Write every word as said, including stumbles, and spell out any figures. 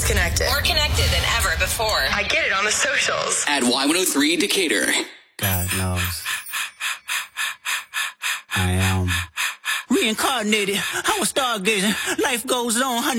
disconnected. More connected than ever before. I get it on the socials. At Y one oh three Decatur. God knows. I am reincarnated. I was stargazing. Life goes on.